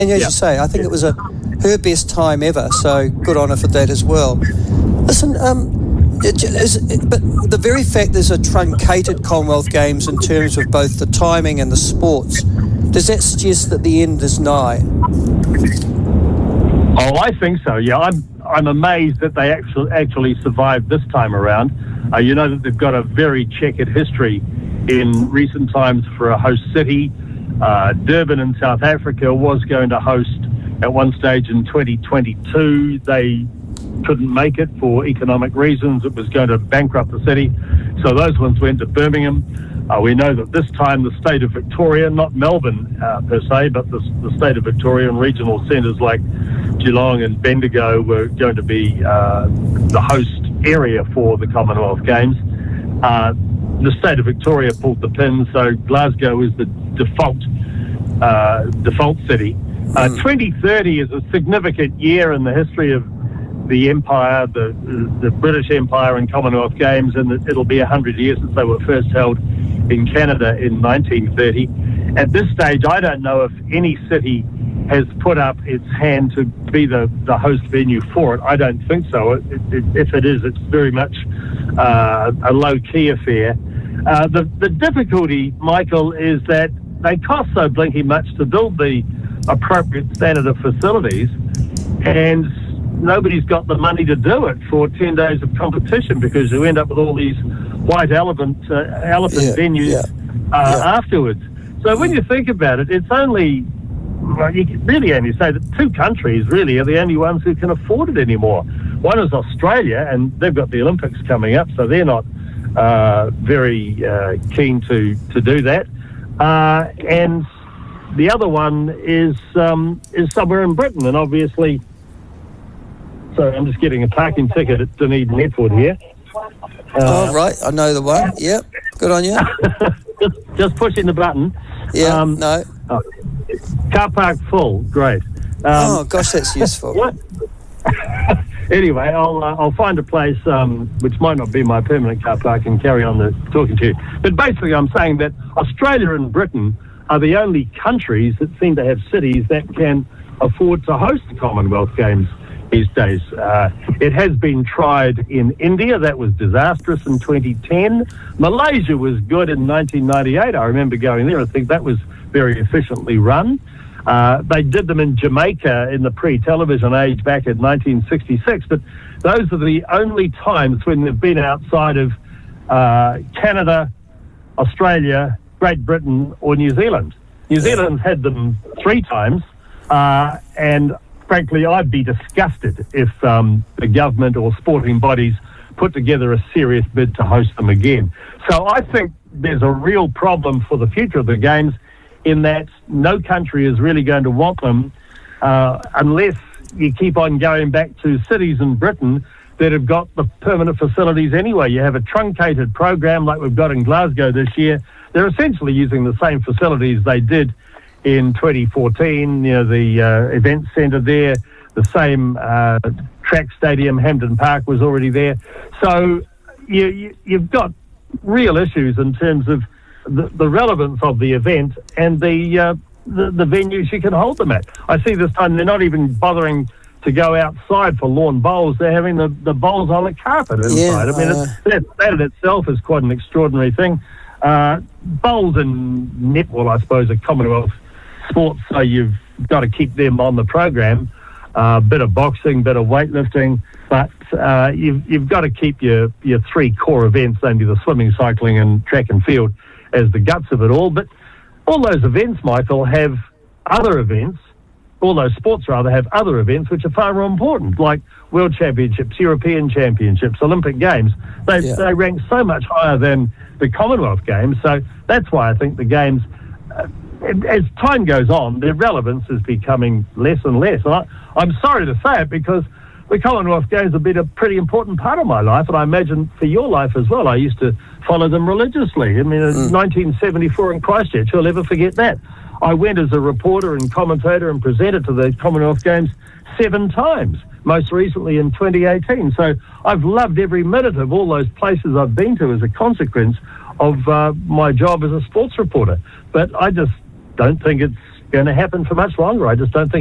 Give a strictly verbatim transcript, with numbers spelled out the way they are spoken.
as Yeah. you say, I think it was a her best time ever, so good on her for that as well. Listen, um, it, is, it, but the very fact there's a truncated Commonwealth Games in terms of both the timing and the sports, does that suggest that the end is nigh? Oh, I think so, yeah. I'm I'm amazed that they actually, actually survived this time around. Uh, you know that they've got a very checkered history in recent times for a host city. Uh, Durban in South Africa was going to host at one stage in twenty twenty-two. They couldn't make it for economic reasons. It was going to bankrupt the city. So those ones went to Birmingham. Uh, we know that this time the state of Victoria, not Melbourne uh, per se, but the, the state of Victoria and regional centres like Geelong and Bendigo were going to be uh, the host area for the Commonwealth Games. Uh, the state of Victoria pulled the pin, so Glasgow is the default uh, default city. Uh, mm. twenty thirty is a significant year in the history of the Empire, the the British Empire and Commonwealth Games, and it'll be one hundred years since they were first held in Canada in nineteen thirty. At this stage, I don't know if any city has put up its hand to be the, the host venue for it. I don't think so. It, it, if it is, it's very much uh, a low-key affair. Uh, the, the difficulty, Michael, is that they cost so blinky much to build the appropriate standard of facilities, and nobody's got the money to do it for ten days of competition, because you end up with all these white elephant, uh, elephant yeah, venues yeah, uh, yeah. afterwards. So when you think about it, it's only, well, you can really only say that two countries really are the only ones who can afford it anymore. One is Australia, and they've got the Olympics coming up, so they're not uh, very uh, keen to, to do that. Uh, and the other one is um, is somewhere in Britain, and obviously, so I'm just getting a parking ticket at Dunedin Airport here. Uh, oh, right, I know the one. Yep, good on you. just, just pushing the button. Yeah, um, no. Oh, car park full, great. Um, oh, gosh, that's useful. What? Anyway, I'll uh, I'll find a place um, which might not be my permanent car park and carry on the talking to you. But basically, I'm saying that Australia and Britain are the only countries that seem to have cities that can afford to host the Commonwealth Games these days. Uh, it has been tried in India. That was disastrous in twenty ten. Malaysia was good in nineteen ninety-eight. I remember going there. I think that was very efficiently run. Uh, they did them in Jamaica in the pre-television age back in nineteen sixty-six, but those are the only times when they've been outside of uh, Canada, Australia, Great Britain, or New Zealand. New Zealand's had them three times, uh, and frankly, I'd be disgusted if um, the government or sporting bodies put together a serious bid to host them again. So I think there's a real problem for the future of the Games, in that no country is really going to want them uh, unless you keep on going back to cities in Britain that have got the permanent facilities anyway. You have a truncated program like we've got in Glasgow this year. They're essentially using the same facilities they did in twenty fourteen, you know, the uh, event centre there, the same uh, track stadium, Hampden Park was already there. So you, you, you've got real issues in terms of the, the relevance of the event and the, uh, the the venues you can hold them at. I see this time they're not even bothering to go outside for lawn bowls. They're having the, the bowls on the carpet inside. Yeah, I mean, uh, it's, that, that in itself is quite an extraordinary thing. Uh, bowls and netball, I suppose, are Commonwealth sports, so you've got to keep them on the program. A uh, bit of boxing, bit of weightlifting, but uh, you've you've got to keep your, your three core events, only the swimming, cycling and track and field, as the guts of it all. But all those events, Michael, have other events, all those sports rather have other events which are far more important, like World Championships, European Championships, Olympic Games. They, Yeah. they rank so much higher than the Commonwealth Games, so that's why I think the Games, uh, as time goes on, their relevance is becoming less and less. And I, I'm sorry to say it, because the Commonwealth Games have been a pretty important part of my life, and I imagine for your life as well. I used to follow them religiously. I mean, in Mm. nineteen seventy-four in Christchurch, who'll ever forget that? I went as a reporter and commentator and presenter to the Commonwealth Games seven times, most recently in twenty eighteen. So I've loved every minute of all those places I've been to as a consequence of uh, my job as a sports reporter. But I just don't think it's going to happen for much longer. I just don't think